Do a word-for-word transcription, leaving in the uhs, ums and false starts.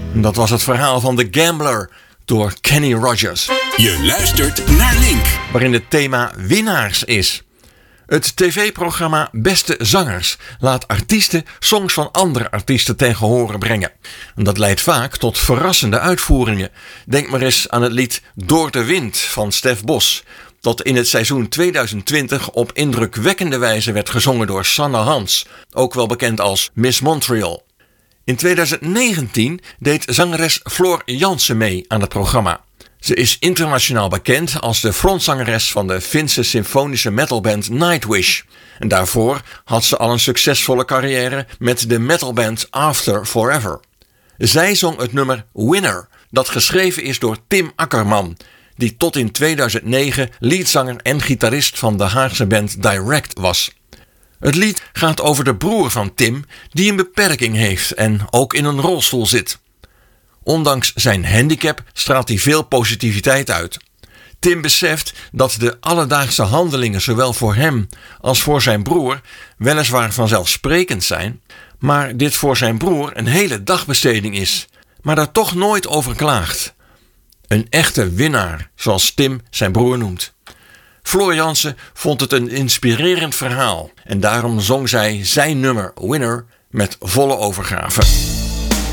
Dat was het verhaal van The Gambler door Kenny Rogers. Je luistert naar Link. Waarin het thema winnaars is. Het tv-programma Beste Zangers laat artiesten songs van andere artiesten ten gehore brengen. Dat leidt vaak tot verrassende uitvoeringen. Denk maar eens aan het lied Door de Wind van Stef Bos, dat in het seizoen tweeduizend twintig op indrukwekkende wijze werd gezongen door Sanne Hans, ook wel bekend als Miss Montreal. In tweeduizend negentien deed zangeres Floor Jansen mee aan het programma. Ze is internationaal bekend als de frontzangeres van de Finse symfonische metalband Nightwish. En daarvoor had ze al een succesvolle carrière met de metalband After Forever. Zij zong het nummer Winner, dat geschreven is door Tim Akkerman, die tot in tweeduizend negen leadzanger en gitarist van de Haagse band Direct was. Het lied gaat over de broer van Tim, die een beperking heeft en ook in een rolstoel zit. Ondanks zijn handicap straalt hij veel positiviteit uit. Tim beseft dat de alledaagse handelingen zowel voor hem als voor zijn broer weliswaar vanzelfsprekend zijn, maar dit voor zijn broer een hele dagbesteding is, maar daar toch nooit over klaagt. Een echte winnaar, zoals Tim zijn broer noemt. Floor Jansen vond het een inspirerend verhaal en daarom zong zij zijn nummer Winner met volle overgave.